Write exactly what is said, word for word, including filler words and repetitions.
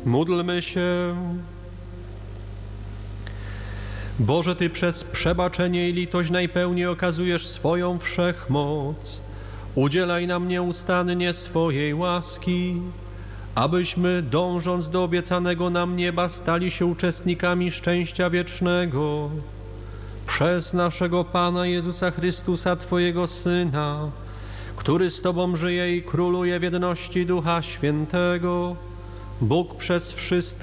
Módlmy się. Boże, Ty przez przebaczenie i litość najpełniej okazujesz swoją wszechmoc. Udzielaj nam nieustannie swojej łaski, abyśmy, dążąc do obiecanego nam nieba, stali się uczestnikami szczęścia wiecznego. Przez naszego Pana Jezusa Chrystusa, Twojego Syna, który z Tobą żyje i króluje w jedności Ducha Świętego, Bóg przez wszystkie